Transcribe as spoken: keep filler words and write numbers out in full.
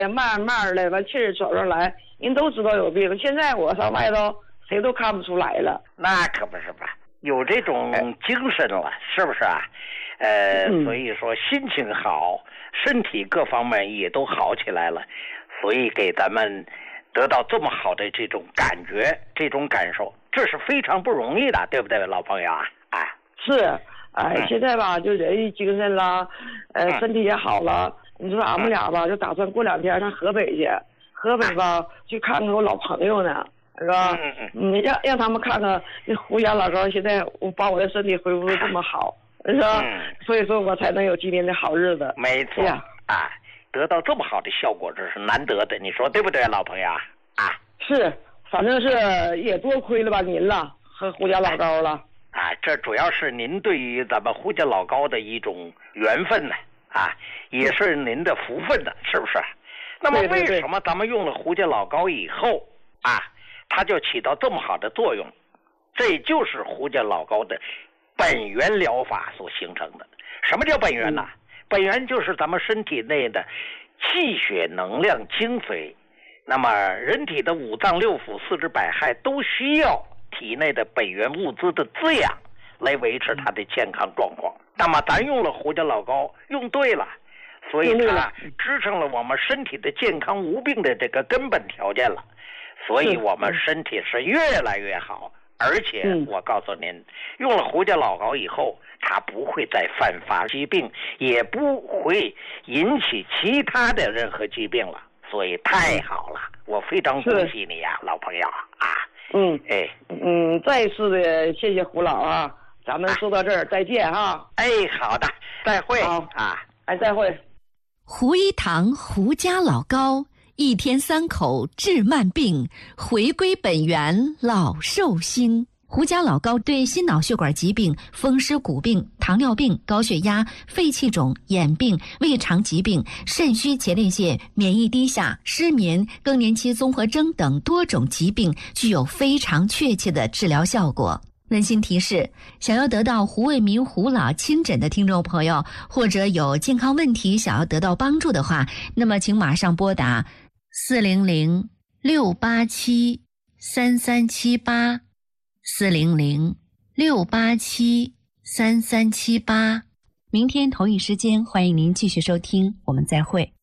慢慢的完气儿走上来，人都知道有病。现在我上外头，谁都看不出来了。 那可不是吧？有这种精神了，是不是啊？呃， 嗯、 所以说心情好，身体各方面也都好起来了，所以给咱们得到这么好的这种感觉，这种感受，这是非常不容易的，对不对，老朋友啊？啊， 是，哎、嗯，现在吧，就人精神啦，呃，嗯、身体也好了。你说俺们俩吧，就打算过两天上河北去，河北吧，去看看我老朋友呢。是吧？嗯嗯，你让让他们看看这胡家老高现在我把我的身体恢复的这么好，是吧？嗯，所以说我才能有今天的好日子。 没错呀，啊，得到这么好的效果，这是难得的，你说对不对，老朋友啊？ 是，反正是也多亏了吧您了和胡家老高了。 啊，这主要是您对于咱们胡家老高的一种缘分呢，啊，也是您的福分呢，是不是？那么为什么咱们用了胡家老高以后啊？它就起到这么好的作用，这就是胡家老高的本源疗法所形成的。什么叫本源呢？嗯、本源就是咱们身体内的气血能量精髓。那么人体的五脏六腑四肢百骸都需要体内的本源物资的滋养来维持它的健康状况。那么咱用了胡家老高，用对了，所以它支撑了我们身体的健康无病的这个根本条件了。所以我们身体是越来越好，而且我告诉您，用了胡家老高以后，它不会再泛发疾病，也不会引起其他的任何疾病了。所以太好了，我非常恭喜你呀、啊，老朋友啊！ 嗯， 哎， 嗯，再次的谢谢胡老啊，咱们说到这儿、啊、再见哈。 哎，好的，再会啊！ 哎，再会。 胡一堂胡家老高。一天三口治慢病，回归本源老寿星。胡家老高对心脑血管疾病、风湿骨病、糖尿病、高血压、肺气肿、眼病、胃肠疾病、肾虚前列腺、免疫低下、失眠、更年期综合征等多种疾病具有非常确切的治疗效果。温馨提示：想要得到胡卫民胡老亲诊的听众朋友，或者有健康问题想要得到帮助的话，那么请马上拨打四零零六八七三三七八，四零零六八七三三七八。明天同一时间，欢迎您继续收听，我们再会。